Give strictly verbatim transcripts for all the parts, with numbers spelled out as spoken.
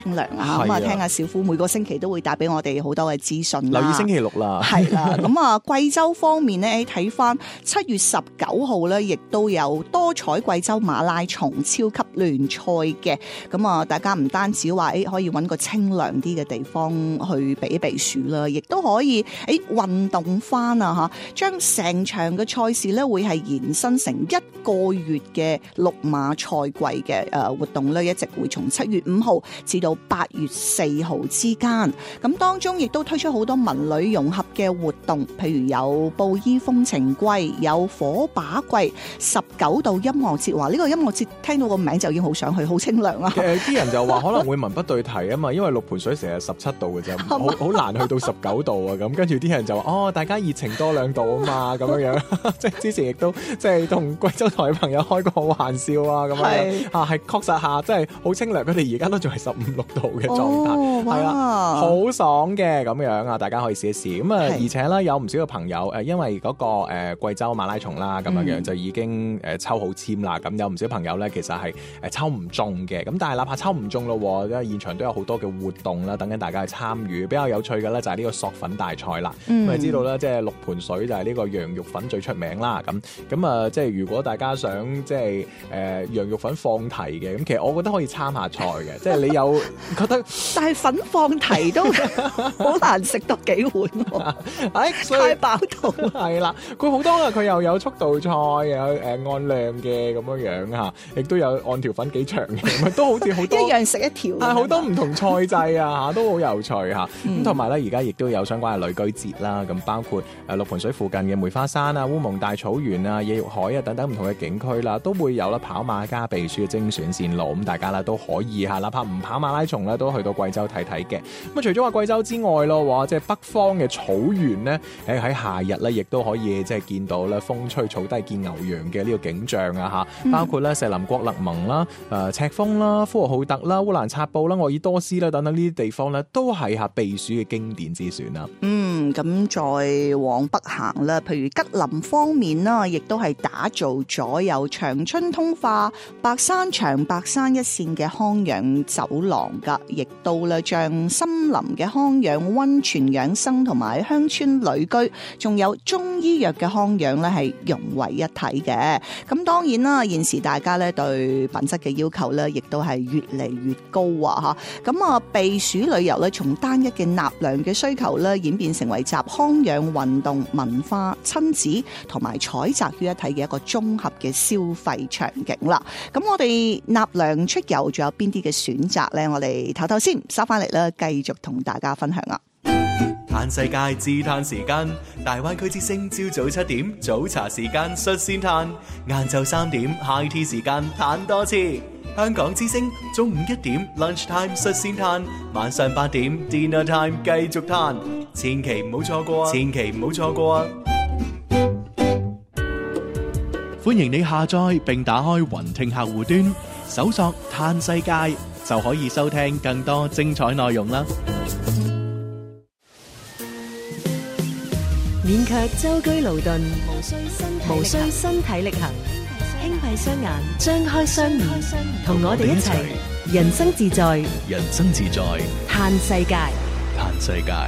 清涼啊！咁啊，聽下小夫每個星期都會帶俾我哋好多嘅資訊啦。 留意星期六啦， 係啦。咁啊，貴州方面咧，睇翻七月十九號咧，亦都有多彩貴州馬拉松超級聯賽嘅。咁啊，大家唔單止話誒可以揾個清涼啲嘅地方去避一避暑啦，亦都可以誒運動翻啊嚇，將成場嘅賽事咧會係延伸成一個月嘅綠馬賽季嘅誒活動咧，一直會從七月五號至到八月四號之間。咁當中亦都推出好多文旅融合嘅活動，譬如有布依風情季，有火把季，十九度音樂節。話呢個音樂節聽到個名就已經好想去，好清涼啊！ 誒啲人就話可能會文不對題啊嘛，因為六盤水成日十七度嘅啫，好好難去到十九度啊咁。跟住啲人就話哦，大家熱情多兩度啊嘛咁樣樣。即係之前亦都即係同貴州台嘅朋友開過玩笑啊咁樣啊，係確實下真係好清涼。佢哋而家都仲係十五六度嘅狀態，係啦，好爽嘅咁樣啊！大家可以試一試咁啊！而且咧有唔少嘅朋友誒，因為嗰個誒貴州馬拉松啦咁樣樣就已經誒抽好籤啦。咁有唔少朋友咧其實係誒抽唔中嘅，咁但係哪怕抽唔中咯，因為現場都有好多嘅活動啦，等緊大家去參與。比較有趣嘅咧就係呢個索粉大賽啦。咁你、嗯、知道咧，即係六盤水就係呢個羊肉粉最出名啦。咁咁啊，即係如果大家想即係誒羊肉粉放題嘅，咁其實我覺得可以參下賽嘅。即係你有覺得， 但係粉放題都好難食到幾碗喎、啊， 哎、 太飽肚。 係啦，佢好多啊，佢又有速度賽，又有誒按量嘅咁樣樣嚇，亦都有按條粉幾長嘅，都好似好多一樣食一條， 係好多唔同賽制啊嚇，都好有趣嚇。咁同埋咧，而家亦都有相關嘅旅居節啦，咁包括誒六盤水附近嘅梅花山啊、烏蒙大草原啊、野玉海啊等等唔同嘅景區啦，都會有啦跑馬加避暑嘅精選線路，咁大家咧都可以嚇，哪怕唔跑馬拉松咧，都去到貴州睇睇嘅。咁啊，除咗話貴州之外咯，即係北方嘅草原咧，誒喺夏日咧，亦都可以即係見到咧風吹草低見牛羊嘅呢個景象啊嚇，包括咧錫林郭勒盟啦、誒赤峰啦、呼和浩特啦、烏蘭察布啦、鄂爾多斯啦等等呢啲地方咧，都係嚇避暑嘅經典之選啦。 嗯，咁再往北行啦，譬如吉林方面啦，亦都係打造咗有長春通化、白山長白山一線嘅康養走廊噶，亦都咧將森林嘅康養、溫泉養生同埋鄉村旅居，仲有中醫藥嘅康養咧係融為一體嘅。咁當然啦，現時大家咧對品質嘅要求咧，亦都係越嚟越高啊！吓，咁啊避暑旅遊咧，從單一嘅納涼嘅需求咧，演變成為集康養、運動、文化、親子同埋採集於一體嘅一個綜合嘅消費場景啦。咁我哋納涼出遊仲有邊啲嘅選擇咧？我哋唞唞先，收翻嚟啦，繼續同大家分享啊！ 嘆世界自嘆時間，大灣區之聲朝早七點早茶時間率先嘆，晏晝三點 high tea 時間嘆多次。香港之聲中午一點 lunch time 率先嘆，晚上八點 dinner time 繼續嘆，千祈唔好錯過啊！千祈唔好錯過啊！歡迎你下載並打開雲聽客戶端，搜索嘆世界就可以收聽更多精彩內容啦。 勉強舟車勞頓，無需身體力行，輕閉雙眼，張開雙耳，同我哋一齊人生自在， 人生自在， 嘆世界， 嘆世界。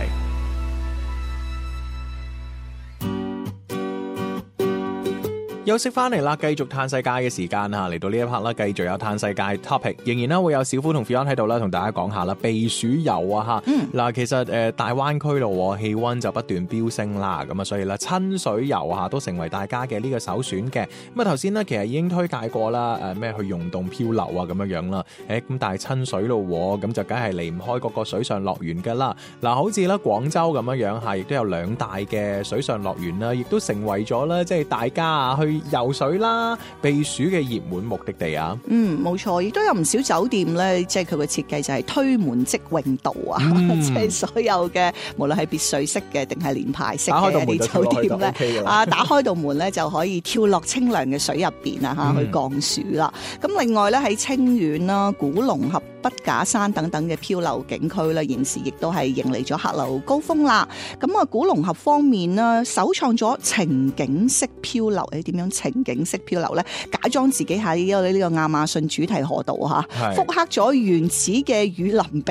休息翻嚟啦，繼續嘆世界嘅時間啊！嚟到呢一 part 啦，繼續有嘆世界 topic， 仍然啦會有小夫同 Fion 喺度啦，同大家講下啦避暑遊啊吓。嗱、嗯，其實誒、呃、大灣區咯，氣溫就不斷飆升啦，咁啊，所以咧親水遊啊都成為大家嘅呢個首選嘅。咁啊頭先咧其實已經推介過啦，誒咩去溶洞漂流啊咁樣樣啦。誒咁但係親水咯，咁就梗係離唔開嗰個水上樂園噶啦。嗱，好似咧廣州咁樣樣吓，亦都有兩大嘅水上樂園啦，亦都成為咗咧即係大家啊去游水啦、避暑嘅熱門目的地啊。嗯， 冇錯，亦都有唔少酒店咧，即係佢嘅設計就係推門即泳道啊，嗯、即係所有嘅無論係別墅式嘅定係連排式嘅一啲酒店咧， OK、啊打開道門咧就可以跳落清涼嘅水入邊啊嚇，去降暑啦。咁、嗯、另外咧喺清遠啦、古龍峽、筆架山等等嘅漂流景區咧，現時亦都係迎嚟咗客流高峰啦。咁啊，古龍峽方面呢，首創咗情景式漂流，誒點樣情景式漂流咧？假裝自己喺呢個亞馬遜主題河道嚇，復刻咗原始嘅雨林